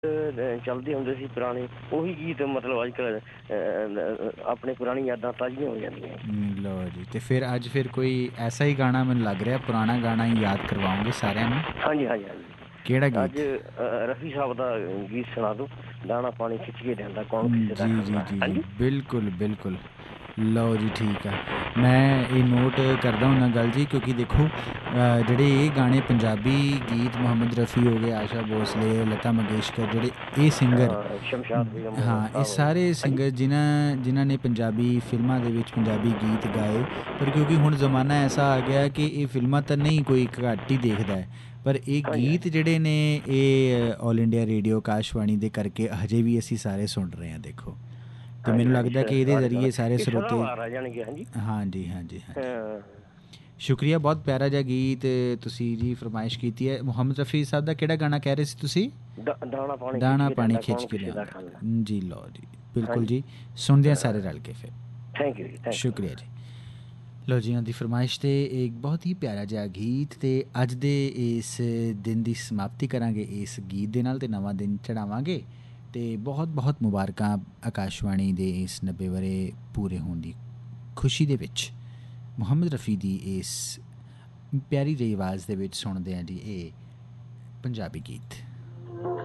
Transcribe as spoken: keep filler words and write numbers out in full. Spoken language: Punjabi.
ਚੱਲਦੇ ਹੁੰਦੇ ਸੀ ਪੁਰਾਣੇ, ਉਹੀ ਗੀਤ ਮਤਲਬ ਅੱਜ ਕੱਲ੍ਹ ਆਪਣੇ ਪੁਰਾਣੀ ਯਾਦਾਂ ਤਾਜ਼ੀਆਂ ਹੋ ਜਾਂਦੀਆਂ। ਲਓ ਜੀ, ਅਤੇ ਫਿਰ ਅੱਜ ਫਿਰ ਕੋਈ ਐਸਾ ਹੀ ਗਾਣਾ ਮੈਨੂੰ ਲੱਗ ਰਿਹਾ ਪੁਰਾਣਾ ਗਾਣਾ ਹੀ ਯਾਦ ਕਰਵਾਓਗੇ ਸਾਰਿਆਂ ਨੂੰ। ਹਾਂਜੀ ਹਾਂਜੀ ਹਾਂਜੀ। ਕਿਹੜਾ ਅੱਜ ਗੀਤ? ਰਫੀ ਸਾਹਿਬ ਦਾ ਗੀਤ ਸੁਣਾ ਦਿਓ, ਦਾਣਾ ਪਾਣੀ ਖਿੱਚ ਕੇ ਦਿੰਦਾ ਕੌਣ ਕਿਸੇ ਦਾ ਜੀ ਜੀ ਖਾਂਦਾ। ਜੀ ਜੀ ਹਾਂਜੀ ਬਿਲਕੁਲ ਬਿਲਕੁਲ। ਲਓ ਜੀ ਠੀਕ ਆ, ਮੈਂ ਇਹ ਨੋਟ ਕਰਦਾ ਹੁੰਦਾ ਗੱਲ ਜੀ, ਕਿਉਂਕਿ ਦੇਖੋ ਜਿਹੜੇ ਇਹ ਗਾਣੇ ਪੰਜਾਬੀ ਗੀਤ ਮੁਹੰਮਦ ਰਫੀ ਹੋ ਗਏ, ਆਸ਼ਾ ਭੋਸਲੇ, ਲਤਾ ਮੰਗੇਸ਼ਕਰ, ਜਿਹੜੇ ਇਹ ਸਿੰਗਰ, ਸ਼ਮਸ਼ਾਦ ਬੇਗਮ ਹਾਂ ਇਹ ਸਾਰੇ ਸਿੰਗਰ ਜਿਨ੍ਹਾਂ ਜਿਨ੍ਹਾਂ ਨੇ ਪੰਜਾਬੀ ਫਿਲਮਾਂ ਦੇ ਵਿੱਚ ਪੰਜਾਬੀ ਗੀਤ ਗਾਏ, ਪਰ ਕਿਉਂਕਿ ਹੁਣ ਜ਼ਮਾਨਾ ਐਸਾ ਆ ਗਿਆ ਕਿ ਇਹ ਫਿਲਮਾਂ ਤਾਂ ਨਹੀਂ ਕੋਈ ਘੱਟ ਹੀ ਦੇਖਦਾ ਹੈ, ਪਰ ਇਹ ਗੀਤ ਜਿਹੜੇ ਨੇ ਇਹ ਆਲ ਇੰਡੀਆ ਰੇਡੀਓ ਆਕਾਸ਼ਵਾਣੀ ਦੇ ਕਰਕੇ ਹਜੇ ਵੀ ਅਸੀਂ ਸਾਰੇ ਸੁਣ ਰਹੇ ਹਾਂ ਦੇਖੋ। ਅਤੇ ਮੈਨੂੰ ਲੱਗਦਾ ਕਿ ਇਹਦੇ ਜ਼ਰੀਏ ਸਾਰੇ ਸਰੋਤੇ, ਹਾਂਜੀ ਹਾਂਜੀ ਹਾਂਜੀ। ਸ਼ੁਕਰੀਆ, ਬਹੁਤ ਪਿਆਰਾ ਜਿਹਾ ਗੀਤ ਤੁਸੀਂ ਜੀ ਫਰਮਾਇਸ਼ ਕੀਤੀ ਹੈ। ਮੁਹੰਮਦ ਰਫੀ ਸਾਹਿਬ ਦਾ ਕਿਹੜਾ ਗਾਣਾ ਕਹਿ ਰਹੇ ਸੀ ਤੁਸੀਂ? ਦਾਣਾ ਪਾਣੀ ਦਾਣਾ ਪਾਣੀ ਖਿੱਚ ਕੇ ਲਿਆਂਦਾ ਜੀ। ਲਓ ਜੀ ਬਿਲਕੁਲ ਜੀ, ਸੁਣਦੇ ਹਾਂ ਸਾਰੇ ਰਲ ਕੇ ਫਿਰ। ਥੈਂਕ ਯੂ ਜੀ, ਸ਼ੁਕਰੀਆ ਜੀ। ਲਓ ਜੀ, ਉਹਨਾਂ ਦੀ ਫਰਮਾਇਸ਼ 'ਤੇ ਇੱਕ ਬਹੁਤ ਹੀ ਪਿਆਰਾ ਜਿਹਾ ਗੀਤ, ਅਤੇ ਅੱਜ ਦੇ ਇਸ ਦਿਨ ਦੀ ਸਮਾਪਤੀ ਕਰਾਂਗੇ ਇਸ ਗੀਤ ਦੇ ਨਾਲ, ਅਤੇ ਨਵਾਂ ਦਿਨ ਚੜ੍ਹਾਵਾਂਗੇ। ਅਤੇ ਬਹੁਤ ਬਹੁਤ ਮੁਬਾਰਕਾਂ ਆਕਾਸ਼ਵਾਣੀ ਦੇ ਇਸ ਨੱਬੇ ਵਰ੍ਹੇ ਪੂਰੇ ਹੋਣ ਦੀ ਖੁਸ਼ੀ ਦੇ ਵਿੱਚ ਮੁਹੰਮਦ ਰਫੀ ਦੀ ਇਸ ਪਿਆਰੀ ਜਿਹੀ ਆਵਾਜ਼ ਦੇ ਵਿੱਚ ਸੁਣਦੇ ਹਾਂ ਜੀ ਇਹ ਪੰਜਾਬੀ ਗੀਤ।